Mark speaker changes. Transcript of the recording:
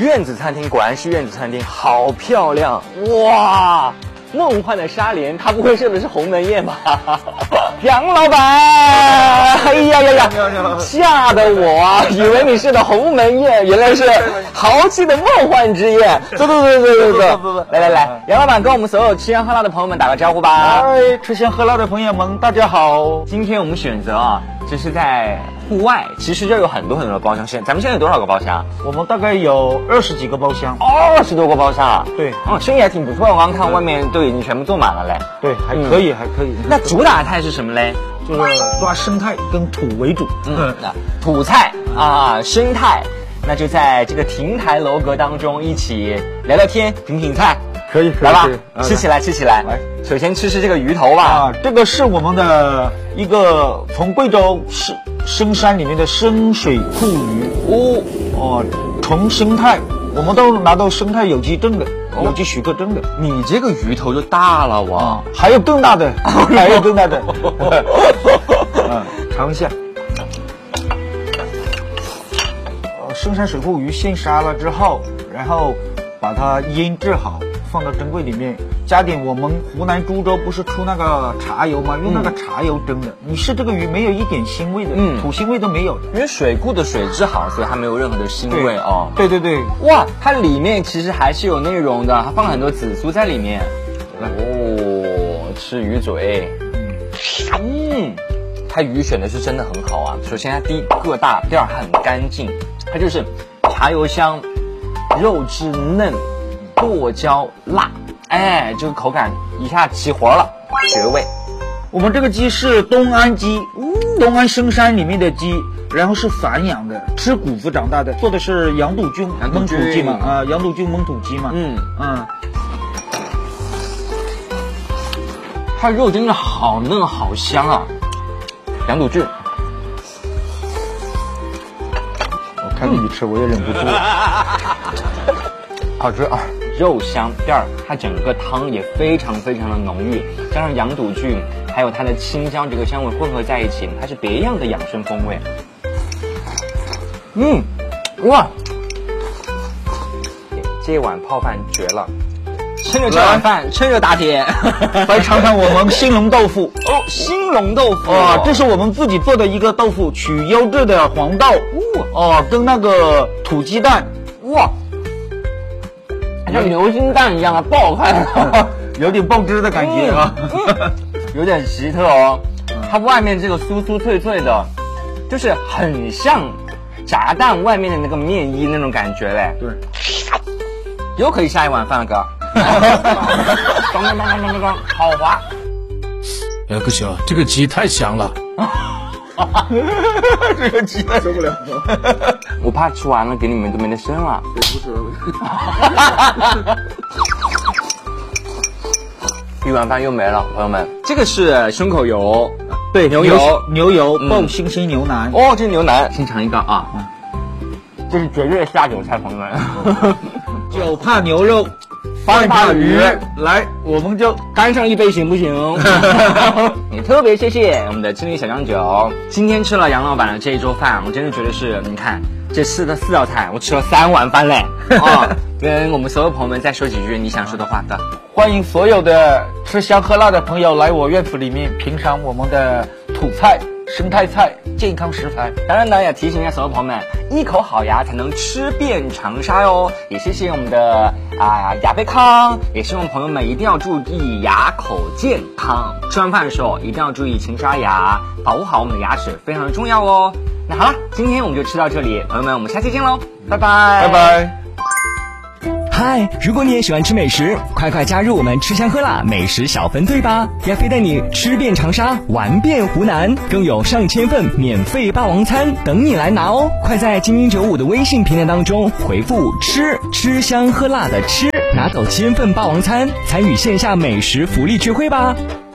Speaker 1: 院子餐厅果然是院子餐厅，好漂亮哇！梦幻的纱帘，它不会设的是鸿门宴吧？杨老板，哎呀呀呀，吓得我啊，以为你是的鸿门宴，原来是豪气的梦幻之宴。走，来，杨老板跟我们所有吃香喝辣的朋友们打个招呼吧。
Speaker 2: 嗨，吃香喝辣的朋友们，大家好。
Speaker 1: 今天我们选择啊，就是在户外，其实这有很多的包厢。咱们现在有多少个包厢？
Speaker 2: 我们大概有20几个包厢
Speaker 1: ，20多个包厢啊。
Speaker 2: 对，
Speaker 1: 生意还挺不错。我刚看外面都已经全部坐满了嘞。
Speaker 2: 对，还可以。
Speaker 1: 那主打菜是什么嘞？
Speaker 2: 就是抓生态跟土为主。
Speaker 1: 土菜啊，生态，那就在这个亭台楼阁当中一起聊聊天，品菜。
Speaker 2: 可以，
Speaker 1: 来吧，吃起来。来，首先吃这个鱼头吧。
Speaker 2: 啊，这个是我们的一个从贵州深山里面的深水库鱼纯生态，我们都拿到生态有机证的，有机许可证的。
Speaker 1: 你这个鱼头就大了哇！
Speaker 2: 还有更大的，尝一下。深山水库鱼先杀了之后，然后把它腌制好，放到蒸柜里面，加点我们湖南株洲不是出那个茶油吗？用那个茶油蒸的。你试这个鱼没有一点腥味的，土腥味都没有的。
Speaker 1: 因为水库的水质好，所以它没有任何的腥味哦。
Speaker 2: 对。
Speaker 1: 哇，它里面其实还是有内容的，它放了很多紫苏在里面。吃鱼嘴。它鱼选的是真的很好啊。首先它第一个大，第二很干净，它就是茶油香，肉质嫩。剁椒辣，这个口感一下齐活了，绝味。
Speaker 2: 我们这个鸡是东安鸡，东安深山里面的鸡，然后是散养的，吃谷子长大的，做的是羊肚菌焖土鸡嘛，羊肚菌焖土鸡嘛，
Speaker 1: 它肉真的好嫩好香啊，羊肚菌。
Speaker 2: 我看你吃我也忍不住，
Speaker 1: 好吃啊。肉香，第二，它整个汤也非常的浓郁，加上羊肚菌还有它的青椒这个香味混合在一起，它是别样的养生风味。哇，这碗泡饭绝了，趁着这碗饭，趁热打铁。
Speaker 2: 来尝尝我们兴隆豆腐
Speaker 1: 兴隆豆腐
Speaker 2: 这是我们自己做的一个豆腐，取优质的黄豆跟那个土鸡蛋，
Speaker 1: 哇，像流心蛋一样啊，爆开了，
Speaker 2: 有点爆汁的感觉啊，
Speaker 1: 有点奇特哦。它外面这个酥酥脆脆的，就是很像炸蛋外面的那个面衣那种感觉嘞。
Speaker 2: 对，
Speaker 1: 又可以下一碗饭了，哥。当，好滑。
Speaker 3: 不行，这个鸡太香了。
Speaker 2: 这个鸡太受不了。
Speaker 1: 我怕吃完了给你们都没得生了。
Speaker 2: 对，不吃了。
Speaker 1: 一碗饭又没了，朋友们。这个是胸口油，
Speaker 2: 对，牛油爆新鲜牛腩。
Speaker 1: 这是牛腩，先尝一个啊。这是绝对的下酒菜，朋友们。
Speaker 2: 酒怕牛肉，饭怕鱼，来，我们就
Speaker 1: 干上一杯行不行？也特别谢谢我们的青旅小酱酒，今天吃了杨老板的这一桌饭，我真的觉得是，你看这4道菜，我吃了3碗饭嘞。跟我们所有朋友们再说几句你想说的话的。
Speaker 2: 欢迎所有的吃香喝辣的朋友来我院子里面品尝我们的土菜、生态菜、健康食材。
Speaker 1: 当然呢，也提醒一下所有朋友们，一口好牙才能吃遍长沙哟。也谢谢我们的雅贝康，也希望朋友们一定要注意牙口健康，吃完饭的时候一定要注意勤刷牙，保护好我们的牙齿，非常的重要哦。那好了，今天我们就吃到这里，朋友们，我们下期见喽，拜拜，
Speaker 2: 拜拜。
Speaker 4: 嗨，如果你也喜欢吃美食，快加入我们吃香喝辣美食小分队吧！亚飞带你吃遍长沙，玩遍湖南，更有上千份免费霸王餐等你来拿哦！快在精英95的微信平台当中回复吃香喝辣的吃，拿走1000份霸王餐，参与线下美食福利聚会吧！